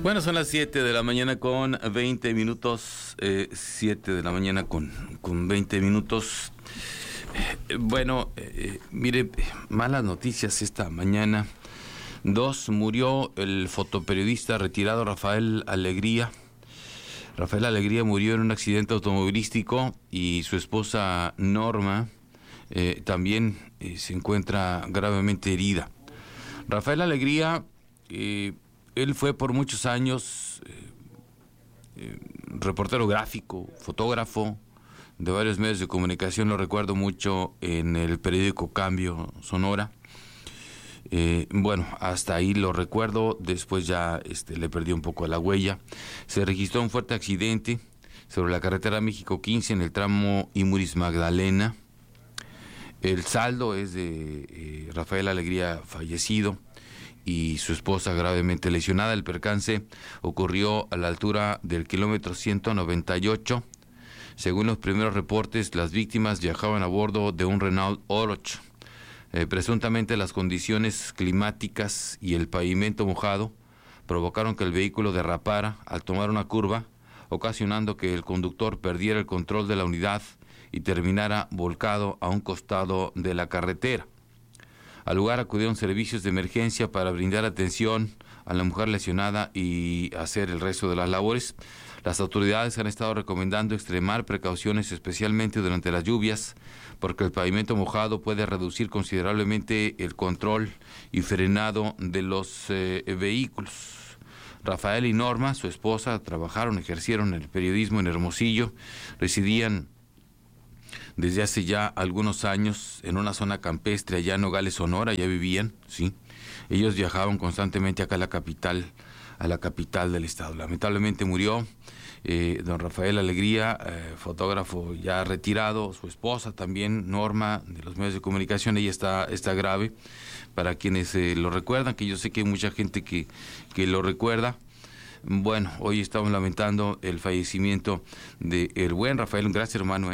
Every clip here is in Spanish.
Bueno, son las 7 de la mañana con 20 minutos. 7 de la mañana con 20 minutos. Mire, malas noticias esta mañana. Murió el fotoperiodista retirado Rafael Alegría. Rafael Alegría murió en un accidente automovilístico y su esposa Norma también se encuentra gravemente herida. Rafael Alegría, él fue por muchos años reportero gráfico, fotógrafo de varios medios de comunicación. Lo recuerdo mucho en el periódico Cambio Sonora. Hasta ahí lo recuerdo. Después ya le perdí un poco la huella. Se registró un fuerte accidente sobre la carretera México 15 en el tramo Imuris Magdalena. El saldo es de Rafael Alegría fallecido y su esposa gravemente lesionada. El percance ocurrió a la altura del kilómetro 198. Según los primeros reportes, las víctimas viajaban a bordo de un Renault Oroch. Presuntamente las condiciones climáticas y el pavimento mojado provocaron que el vehículo derrapara al tomar una curva, ocasionando que el conductor perdiera el control de la unidad y terminara volcado a un costado de la carretera. Al lugar acudieron servicios de emergencia para brindar atención a la mujer lesionada y hacer el resto de las labores. Las autoridades han estado recomendando extremar precauciones, especialmente durante las lluvias, porque el pavimento mojado puede reducir considerablemente el control y frenado de los vehículos. Rafael y Norma, su esposa, ejercieron el periodismo en Hermosillo, residían desde hace ya algunos años en una zona campestre allá en Nogales, Sonora. Ya vivían, sí. Ellos viajaban constantemente acá a la capital del estado. Lamentablemente murió don Rafael Alegría, fotógrafo ya retirado. Su esposa también, Norma, de los medios de comunicación. Ella está grave. Para quienes lo recuerdan, que yo sé que hay mucha gente que lo recuerda. Bueno, hoy estamos lamentando el fallecimiento de el buen Rafael, un gran ser humano,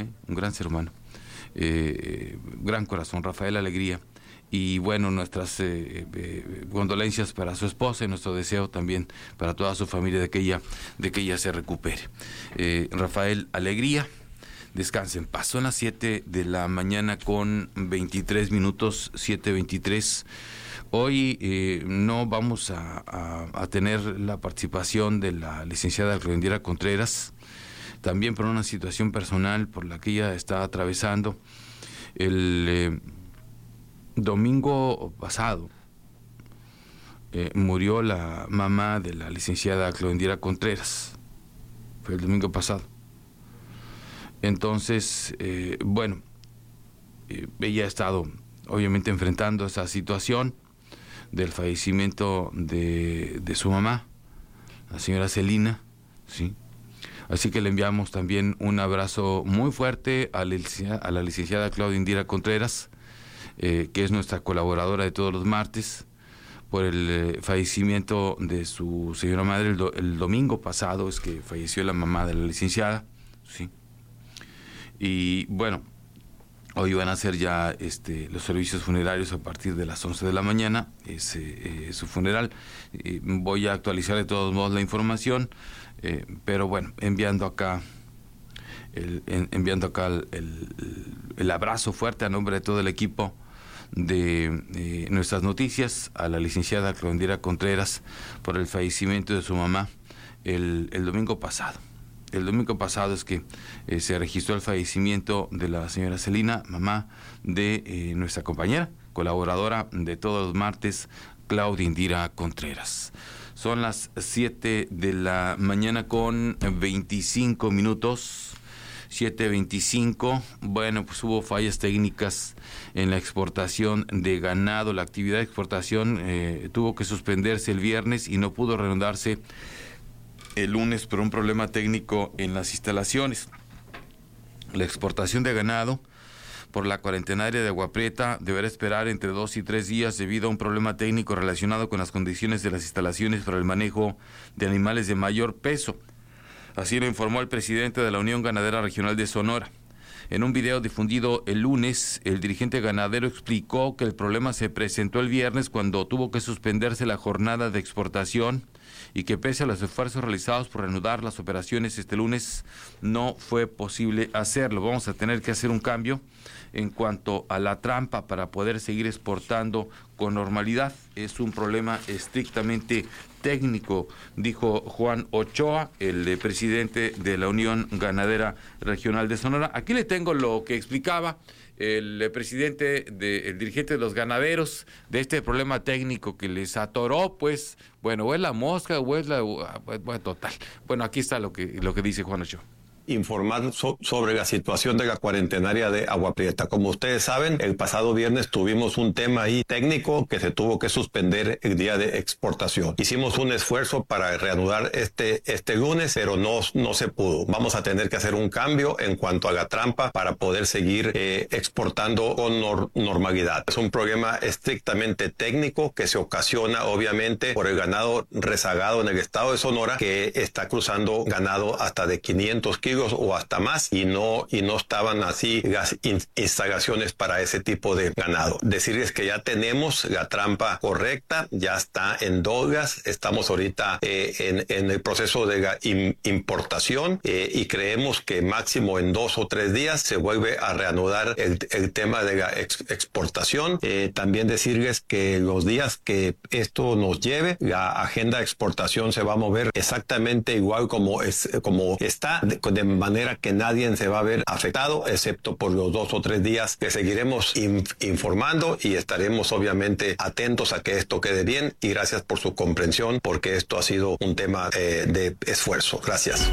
gran corazón, Rafael Alegría. Y bueno, nuestras condolencias para su esposa y nuestro deseo también para toda su familia de que ella se recupere. Rafael Alegría, descanse en paz. Son las 7 de la mañana con 23 minutos, 7:23. Hoy no vamos a tener la participación de la licenciada Cleodindira Contreras, también por una situación personal por la que ella está atravesando. El domingo pasado murió la mamá de la licenciada Cleodindira Contreras. Fue el domingo pasado. Entonces, ella ha estado obviamente enfrentando esa situación del fallecimiento de su mamá, la señora Celina, ¿sí? Así que le enviamos también un abrazo muy fuerte a la licenciada Cleodindira Contreras, que es nuestra colaboradora de todos los martes, por el fallecimiento de su señora madre. El domingo pasado es que falleció la mamá de la licenciada, ¿sí? Y bueno, hoy van a ser ya los servicios funerarios a partir de las 11 de la mañana, su funeral. Voy a actualizar de todos modos la información, pero bueno, enviando acá el abrazo fuerte a nombre de todo el equipo de nuestras noticias a la licenciada Cleodindira Contreras por el fallecimiento de su mamá el domingo pasado. El domingo pasado es que se registró el fallecimiento de la señora Celina, mamá de nuestra compañera, colaboradora de todos los martes, Cleodindira Contreras. Son las 7 de la mañana con 25 minutos. 7:25. Bueno, pues hubo fallas técnicas en la exportación de ganado. La actividad de exportación tuvo que suspenderse el viernes y no pudo reanudarse el lunes por un problema técnico en las instalaciones. La exportación de ganado por la cuarentenaria de Agua Prieta deberá esperar entre 2 y 3 días debido a un problema técnico relacionado con las condiciones de las instalaciones para el manejo de animales de mayor peso. Así lo informó el presidente de la Unión Ganadera Regional de Sonora. En un video difundido el lunes, el dirigente ganadero explicó que el problema se presentó el viernes cuando tuvo que suspenderse la jornada de exportación y que pese a los esfuerzos realizados por reanudar las operaciones este lunes, no fue posible hacerlo. Vamos a tener que hacer un cambio en cuanto a la trampa para poder seguir exportando con normalidad. Es un problema estrictamente técnico, dijo Juan Ochoa, el presidente de la Unión Ganadera Regional de Sonora. Aquí le tengo lo que explicaba el dirigente de los ganaderos de este problema técnico que les atoró, pues, bueno, o es la mosca o es bueno, total. Bueno, aquí está lo que dice Juan Ochoa. Informar sobre la situación de la cuarentenaria de Agua Prieta. Como ustedes saben, el pasado viernes tuvimos un tema ahí técnico que se tuvo que suspender el día de exportación. Hicimos un esfuerzo para reanudar este lunes, pero no se pudo. Vamos a tener que hacer un cambio en cuanto a la trampa para poder seguir exportando con normalidad. Es un problema estrictamente técnico que se ocasiona obviamente por el ganado rezagado en el estado de Sonora, que está cruzando ganado hasta de 500 kilos o hasta más, y no estaban así las instalaciones para ese tipo de ganado. Decirles que ya tenemos la trampa correcta, ya está en dogas, estamos ahorita en el proceso de la importación y creemos que máximo en 2 o 3 días se vuelve a reanudar el tema de la exportación. También decirles que los días que esto nos lleve, la agenda de exportación se va a mover exactamente igual como está, de manera que nadie se va a ver afectado, excepto por los 2 o 3 días que seguiremos informando, y estaremos obviamente atentos a que esto quede bien, y gracias por su comprensión, porque esto ha sido un tema de esfuerzo. Gracias.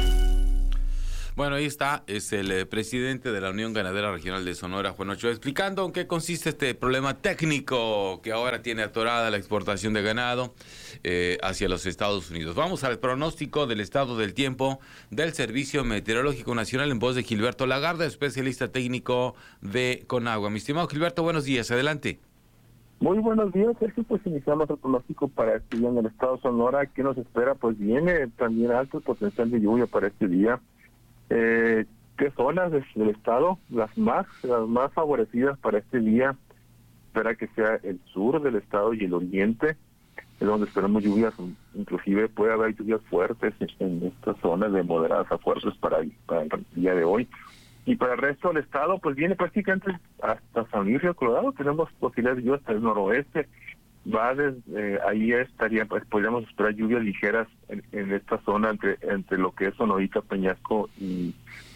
Bueno, ahí está, es el presidente de la Unión Ganadera Regional de Sonora, Juan Ochoa, explicando en qué consiste este problema técnico que ahora tiene atorada la exportación de ganado hacia los Estados Unidos. Vamos al pronóstico del estado del tiempo del Servicio Meteorológico Nacional en voz de Gilberto Lagarde, especialista técnico de Conagua. Mi estimado Gilberto, buenos días, adelante. Muy buenos días, Sergio. Pues iniciamos el pronóstico para este día en el estado de Sonora. ¿Qué nos espera? Pues viene también alto el potencial de lluvia para este día. ¿Qué zonas del estado? Las más favorecidas para este día, espera que sea el sur del estado y el oriente, es donde esperamos lluvias, inclusive puede haber lluvias fuertes en estas zonas, de moderadas a fuertes para el día de hoy. Y para el resto del estado, pues viene prácticamente hasta San Luis Río Colorado, tenemos posibilidades de lluvia hasta el noroeste. Ahí estaría, pues podríamos esperar lluvias ligeras en esta zona entre lo que es Sonorita, Peñasco y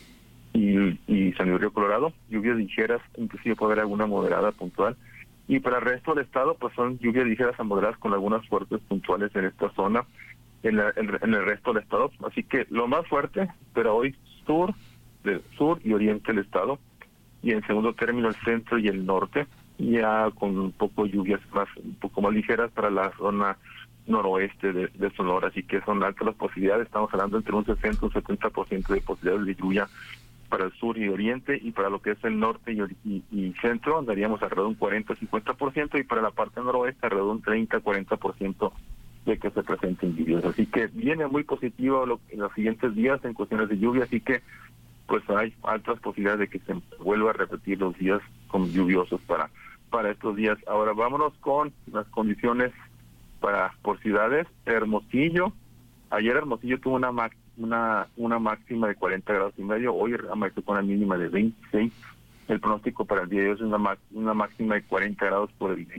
San Luis Río Colorado, lluvias ligeras, inclusive puede haber alguna moderada puntual. Y para el resto del estado, pues son lluvias ligeras a moderadas con algunas fuertes puntuales en esta zona, en el resto del estado. Así que lo más fuerte, pero hoy sur y oriente del estado, y en segundo término el centro y el norte, ya con un poco lluvias un poco más ligeras para la zona noroeste de Sonora, así que son altas las posibilidades. Estamos hablando entre un 60 y un 70% de posibilidades de lluvia para el sur y oriente, y para lo que es el norte y centro andaríamos alrededor de un 40-50%, y para la parte noroeste alrededor de un 30-40% de que se presenten lluvias. Así que viene muy positivo en los siguientes días en cuestiones de lluvia, así que pues hay altas posibilidades de que se vuelva a repetir los días con lluviosos para estos días. Ahora vámonos con las condiciones por ciudades. Hermosillo, ayer Hermosillo tuvo una máxima de 40 grados y medio, hoy amaneció con una mínima de 26. El pronóstico para el día de hoy es una máxima de 40 grados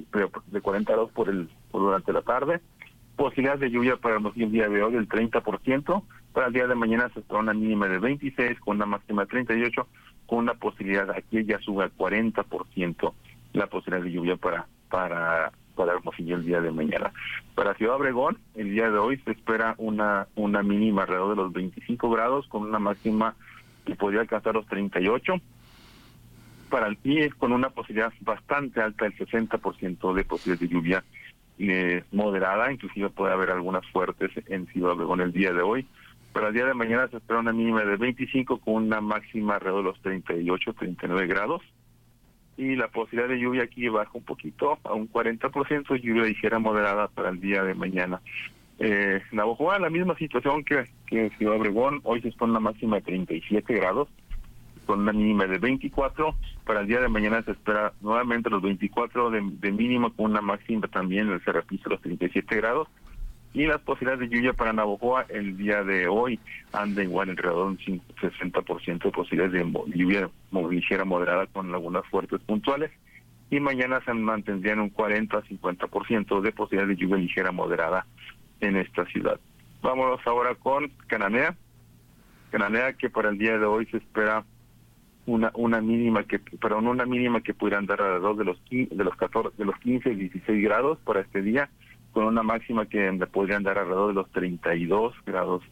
durante la tarde. Posibilidades de lluvia para Hermosillo el día de hoy del 30%. Para el día de mañana se espera una mínima de 26 con una máxima de 38, con una posibilidad, aquí ya sube al 40% la posibilidad de lluvia para Hermosillo el día de mañana. Para Ciudad Obregón, el día de hoy se espera una mínima alrededor de los 25 grados, con una máxima que podría alcanzar los 38. Para el PIE, con una posibilidad bastante alta, el 60% de posibilidad de lluvia moderada, inclusive puede haber algunas fuertes en Ciudad Obregón el día de hoy. Para el día de mañana se espera una mínima de 25 con una máxima alrededor de los 38, 39 grados. Y la posibilidad de lluvia aquí baja un poquito a un 40%, lluvia ligera moderada para el día de mañana. Navojoa, la misma situación que Ciudad Obregón, hoy se espera una máxima de 37 grados con una mínima de 24. Para el día de mañana se espera nuevamente los 24 de mínima con una máxima también, se repite los 37 grados. Y las posibilidades de lluvia para Navojoa el día de hoy anda igual alrededor de un 60% de posibilidades de lluvia ligera moderada con algunas fuertes puntuales. Y mañana se mantendrían un 40 a 50% de posibilidades de lluvia ligera moderada en esta ciudad. Vámonos ahora con Cananea. Cananea, que para el día de hoy se espera una mínima que pudiera andar alrededor de los 15 y 16 grados para este día, con una máxima que podría andar alrededor de los 32 grados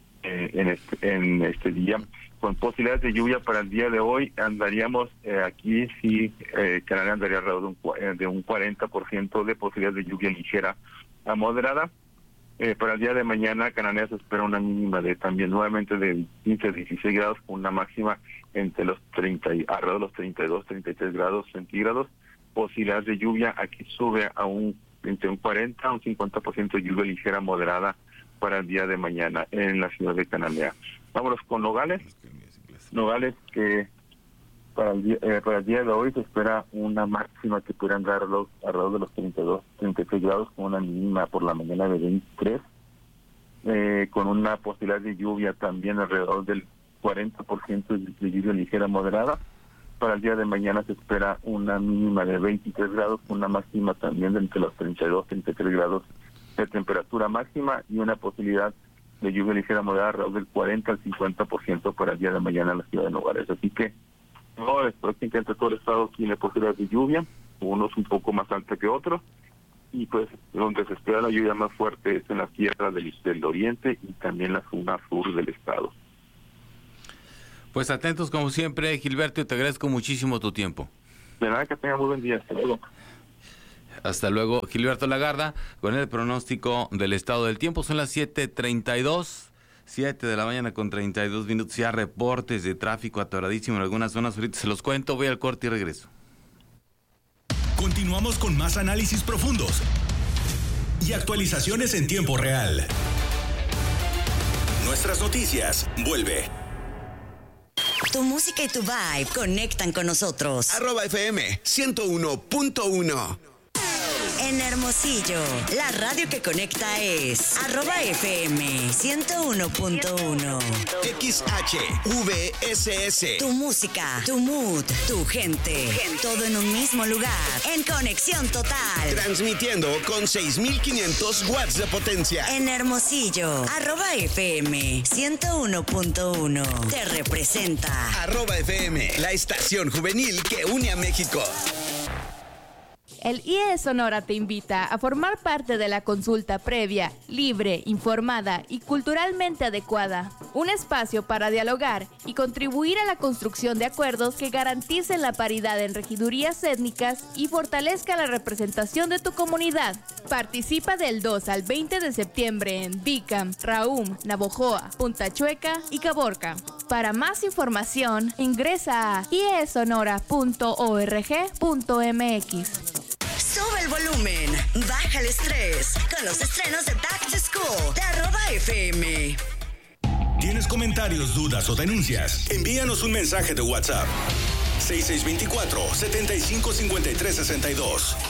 en este día. Con posibilidades de lluvia para el día de hoy andaríamos aquí, sí, Cananea andaría alrededor de un 40% de posibilidades de lluvia ligera a moderada. Para el día de mañana, Cananea se espera una mínima de también nuevamente de 15 a 16 grados, con una máxima entre los alrededor de los 32, 33 grados centígrados. Posibilidades de lluvia aquí sube a entre un 40 a un 50% de lluvia ligera moderada para el día de mañana en la ciudad de Cananea. Vámonos con Nogales. Nogales, que para el día de hoy se espera una máxima que pudiera andar alrededor de los 32, 33 grados, con una mínima por la mañana de 23, con una posibilidad de lluvia también alrededor del 40% de lluvia ligera moderada. Para el día de mañana se espera una mínima de 23 grados, con una máxima también de entre los 32, 33 grados de temperatura máxima, y una posibilidad de lluvia ligera moderada alrededor del 40 al 50% para el día de mañana en la ciudad de Nogales. Así que prácticamente todo el estado tiene posibilidades de lluvia, unos un poco más alta que otros, y pues donde se espera la lluvia más fuerte es en la sierra del oriente y también la zona sur del estado. Pues atentos como siempre, Gilberto, y te agradezco muchísimo tu tiempo. De nada, que tenga muy buen día. Hasta luego. Hasta luego, Gilberto Lagarda, con el pronóstico del estado del tiempo. Son las 7:32, 7 de la mañana con 32 minutos. Ya reportes de tráfico atoradísimo en algunas zonas. Ahorita se los cuento, voy al corte y regreso. Continuamos con más análisis profundos y actualizaciones en tiempo real. Nuestras noticias, vuelve. Tu música y tu vibe conectan con nosotros. @FM 101.1. En Hermosillo, la radio que conecta es @FM 101.1. XHVSS. Tu música, tu mood, tu gente. Todo en un mismo lugar. En conexión total. Transmitiendo con 6,500 watts de potencia. En Hermosillo, @FM 101.1. Te representa. @FM, la estación juvenil que une a México. El IE Sonora te invita a formar parte de la consulta previa, libre, informada y culturalmente adecuada. Un espacio para dialogar y contribuir a la construcción de acuerdos que garanticen la paridad en regidurías étnicas y fortalezca la representación de tu comunidad. Participa del 2 al 20 de septiembre en Bicam, Raum, Navojoa, Punta Chueca y Caborca. Para más información, ingresa a iesonora.org.mx. Sube el volumen, baja el estrés con los estrenos de Back to School de @FM. ¿Tienes comentarios, dudas o denuncias? Envíanos un mensaje de WhatsApp. 6624-755362.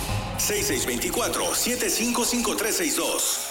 6624-755362.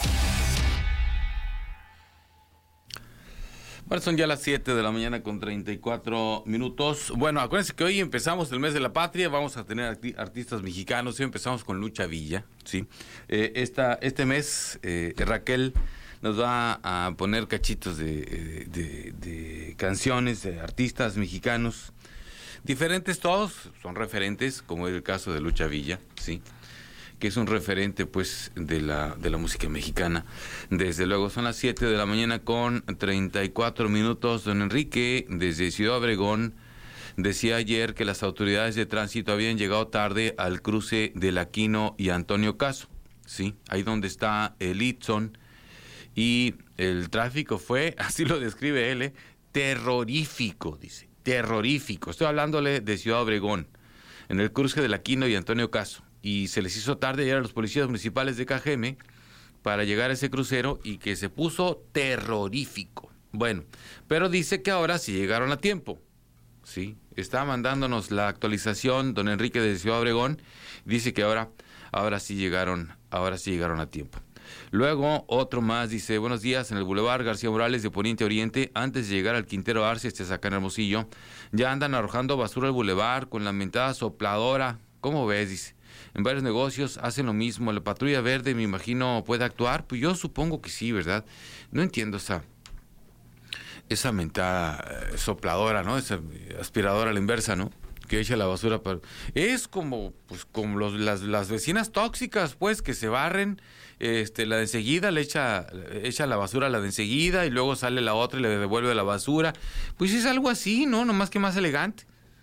Bueno, son ya las 7 de la mañana con 34 minutos. Bueno, acuérdense que hoy empezamos el mes de la patria, vamos a tener artistas mexicanos. Hoy empezamos con Lucha Villa, ¿sí? Este mes Raquel nos va a poner cachitos de canciones de artistas mexicanos. Diferentes todos, son referentes, como es el caso de Lucha Villa, ¿sí? Que es un referente pues de la música mexicana. Desde luego son las 7 de la mañana con 34 minutos. Don Enrique, desde Ciudad Obregón, decía ayer que las autoridades de tránsito habían llegado tarde al cruce de Aquino y Antonio Caso, ¿sí? Ahí donde está el Itzon, y el tráfico fue, así lo describe él, terrorífico, dice, terrorífico. Estoy hablándole de Ciudad Obregón, en el cruce de Aquino y Antonio Caso. Y se les hizo tarde ayer a los policías municipales de KGM para llegar a ese crucero, y que se puso terrorífico. Bueno, pero dice que ahora sí llegaron a tiempo, ¿sí? Está mandándonos la actualización don Enrique de Ciudad Obregón. Dice que ahora sí llegaron a tiempo. Luego, otro más dice, buenos días, en el Boulevard García Morales de Poniente a Oriente, antes de llegar al Quintero Arce, acá en Hermosillo, ya andan arrojando basura al bulevar con la mentada sopladora. ¿Cómo ves? Dice, en varios negocios hacen lo mismo. La patrulla verde, me imagino, puede actuar. Pues yo supongo que sí, ¿verdad? No entiendo esa mentada sopladora, ¿no? Esa aspiradora a la inversa, ¿no? Que echa la basura. Es como las vecinas tóxicas, pues, que se barren. La de enseguida le echa la basura a la de enseguida y luego sale la otra y le devuelve la basura. Pues es algo así, ¿no? Nomás que más elegante.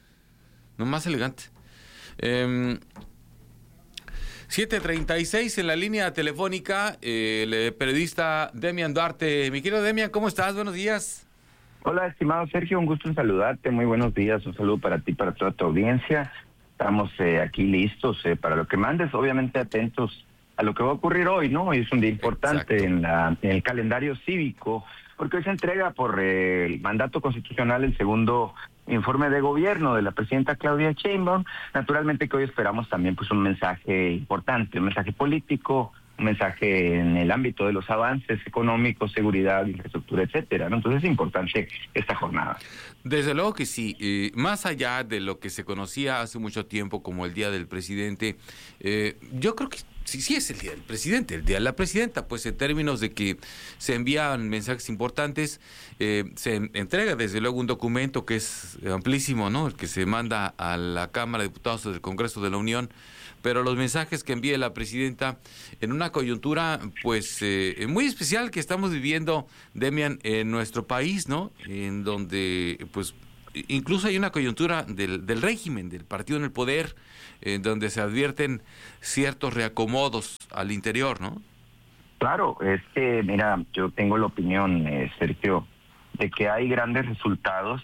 7:36 en la línea telefónica, el periodista Demian Duarte. Mi querido Demian, ¿cómo estás? Buenos días. Hola, estimado Sergio, un gusto en saludarte. Muy buenos días, un saludo para ti, para toda tu audiencia. Estamos aquí listos para lo que mandes, obviamente atentos a lo que va a ocurrir hoy, ¿no? Hoy es un día importante en el calendario cívico, porque hoy se entrega por el mandato constitucional el segundo informe de gobierno de la presidenta Claudia Sheinbaum. Naturalmente que hoy esperamos también pues un mensaje importante, un mensaje político, un mensaje en el ámbito de los avances económicos, seguridad, infraestructura, etcétera, ¿no? Entonces es importante esta jornada. Desde luego que sí, más allá de lo que se conocía hace mucho tiempo como el Día del Presidente, yo creo que sí es el Día del Presidente, el Día de la Presidenta, pues en términos de que se envían mensajes importantes, se entrega desde luego un documento que es amplísimo, ¿no? El que se manda a la Cámara de Diputados del Congreso de la Unión, pero los mensajes que envíe la presidenta en una coyuntura pues muy especial que estamos viviendo, Demian, en nuestro país, ¿no? En donde pues incluso hay una coyuntura del régimen, del partido en el poder, en donde se advierten ciertos reacomodos al interior, ¿no? Claro, es que, mira, yo tengo la opinión, Sergio, de que hay grandes resultados,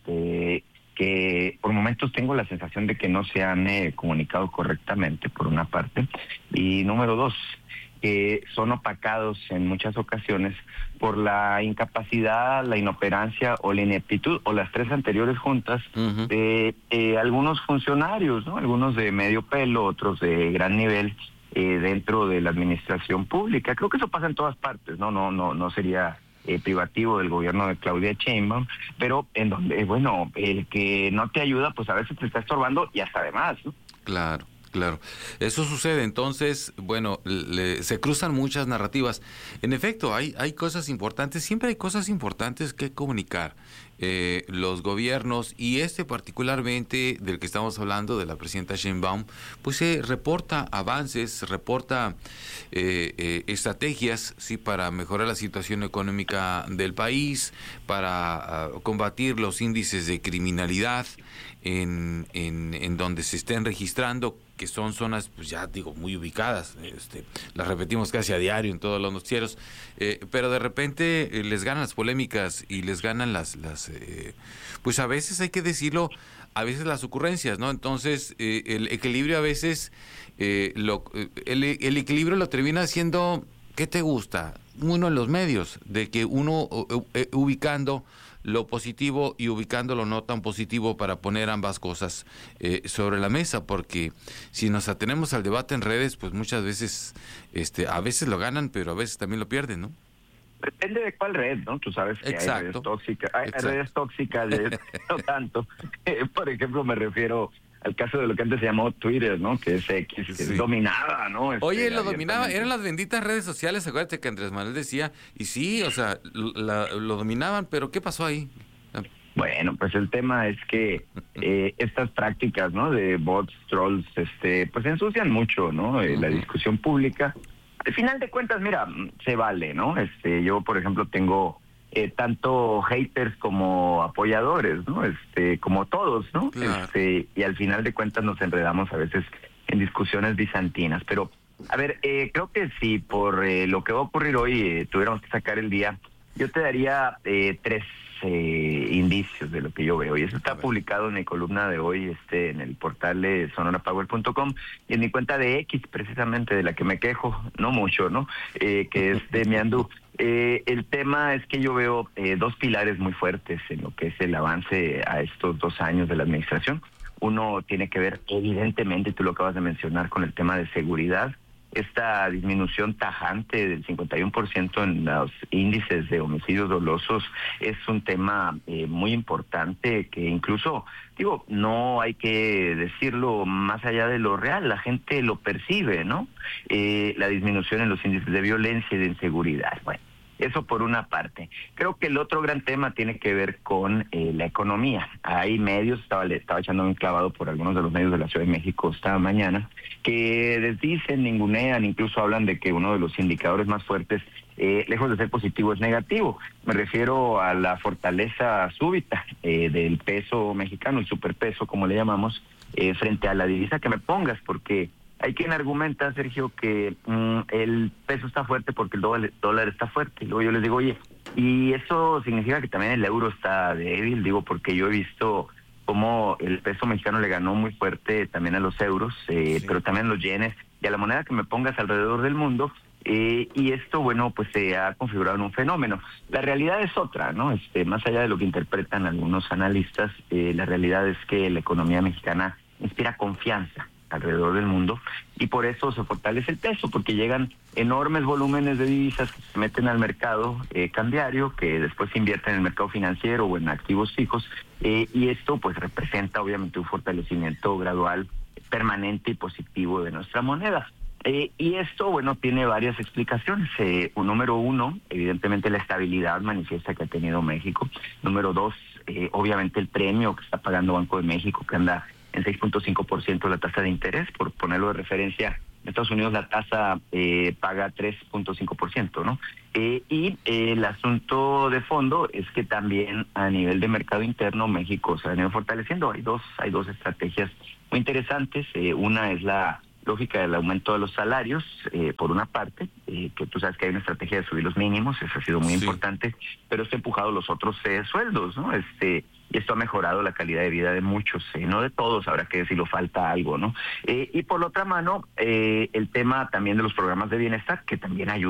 que por momentos tengo la sensación de que no se han comunicado correctamente, por una parte, y número dos, que son opacados en muchas ocasiones por la incapacidad, la inoperancia o la ineptitud, o las tres anteriores juntas, de algunos funcionarios, ¿no? Algunos de medio pelo, otros de gran nivel dentro de la administración pública. Creo que eso pasa en todas partes, no sería privativo del gobierno de Claudia Sheinbaum, pero en donde, bueno, el que no te ayuda, pues a veces te está estorbando y hasta además, ¿no? Claro. Eso sucede, entonces, bueno, se cruzan muchas narrativas. En efecto, hay cosas importantes, siempre hay cosas importantes que comunicar. Los gobiernos, y particularmente del que estamos hablando, de la presidenta Sheinbaum, pues reporta avances, reporta estrategias, sí, para mejorar la situación económica del país, para combatir los índices de criminalidad en donde se estén registrando, que son zonas, pues ya digo, muy ubicadas, las repetimos casi a diario en todos los noticieros, pero de repente les ganan las polémicas y les ganan pues a veces hay que decirlo, a veces las ocurrencias, ¿no? Entonces el equilibrio a veces, el equilibrio lo termina haciendo, ¿qué te gusta? Uno en los medios, de que uno ubicando lo positivo y ubicando lo no tan positivo para poner ambas cosas sobre la mesa, porque si nos atenemos al debate en redes, pues muchas veces, a veces lo ganan, pero a veces también lo pierden, ¿no? Depende de cuál red, ¿no? Tú sabes que hay redes tóxicas, redes tóxicas, no tanto. Por ejemplo, me refiero al caso de lo que antes se llamó Twitter, ¿no? Que es X, que dominaba, ¿no? Oye, lo dominaba, eran las benditas redes sociales, acuérdate que Andrés Manuel decía, y sí, o sea, lo dominaban, pero ¿qué pasó ahí? Bueno, pues el tema es que estas prácticas, ¿no? De bots, trolls, pues ensucian mucho, ¿no? La discusión pública. Al final de cuentas, mira, se vale, ¿no? Yo, por ejemplo, tengo tanto haters como apoyadores, ¿no? Como todos, ¿no? Claro. Y al final de cuentas nos enredamos a veces en discusiones bizantinas. Pero, a ver, creo que si por lo que va a ocurrir hoy tuviéramos que sacar el día, yo te daría tres indicios de lo que yo veo. Y eso está publicado en mi columna de hoy, en el portal de sonorapower.com y en mi cuenta de X, precisamente, de la que me quejo, no mucho, ¿no? Que es de Miandú. El tema es que yo veo dos pilares muy fuertes en lo que es el avance a estos 2 años de la administración. Uno tiene que ver, evidentemente, tú lo acabas de mencionar, con el tema de seguridad. esta disminución tajante del 51% en los índices de homicidios dolosos es un tema muy importante que incluso, no hay que decirlo más allá de lo real, la gente lo percibe, ¿no? La disminución en los índices de violencia y de inseguridad. Bueno, eso por una parte. Creo que el otro gran tema tiene que ver con la economía. Hay medios, estaba echando un clavado por algunos de los medios de la Ciudad de México esta mañana, que desdicen, ningunean, incluso hablan de que uno de los indicadores más fuertes, lejos de ser positivo, es negativo. Me refiero a la fortaleza súbita del peso mexicano, el superpeso, como le llamamos, frente a la divisa que me pongas, porque hay quien argumenta, Sergio, que el peso está fuerte porque el dólar está fuerte. Y luego yo les digo, oye, ¿y eso significa que también el euro está débil? Digo, porque yo he visto cómo el peso mexicano le ganó muy fuerte también a los euros, sí, pero también a los yenes y a la moneda que me pongas alrededor del mundo. Y esto, bueno, pues se ha configurado en un fenómeno. La realidad es otra, ¿no? Más allá de lo que interpretan algunos analistas, la realidad es que la economía mexicana inspira confianza alrededor del mundo y por eso se fortalece el peso, porque llegan enormes volúmenes de divisas que se meten al mercado cambiario, que después se invierten en el mercado financiero o en activos fijos, y esto pues representa obviamente un fortalecimiento gradual, permanente y positivo de nuestra moneda. Y esto, bueno, tiene varias explicaciones. Número uno, evidentemente la estabilidad manifiesta que ha tenido México. Número dos, obviamente el premio que está pagando Banco de México, que anda en 6.5% la tasa de interés, por ponerlo de referencia. En Estados Unidos la tasa paga 3.5%, ¿no? Y el asunto de fondo es que también a nivel de mercado interno México se ha venido fortaleciendo. Hay dos estrategias muy interesantes. Una es la lógica del aumento de los salarios, por una parte, que tú sabes que hay una estrategia de subir los mínimos, eso ha sido muy importante, pero esto ha empujado los otros sueldos, ¿no? Y esto ha mejorado la calidad de vida de muchos, no de todos, habrá que decirlo, falta algo, ¿no? Y por la otra mano, el tema también de los programas de bienestar, que también ayuda